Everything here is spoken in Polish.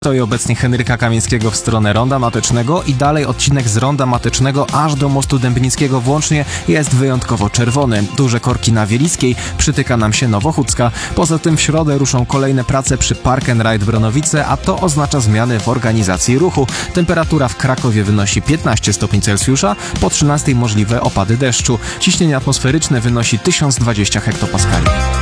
Stoi obecnie Henryka Kamińskiego w stronę Ronda Matecznego i dalej odcinek z Ronda Matecznego aż do Mostu Dębnickiego włącznie jest wyjątkowo czerwony. Duże korki na Wielickiej, przytyka nam się Nowochódzka. Poza tym w środę ruszą kolejne prace przy Park and Ride Bronowice, a to oznacza zmiany w organizacji ruchu. Temperatura w Krakowie wynosi 15 stopni Celsjusza, po 13 możliwe opady deszczu. Ciśnienie atmosferyczne wynosi 1020 hektopaskali.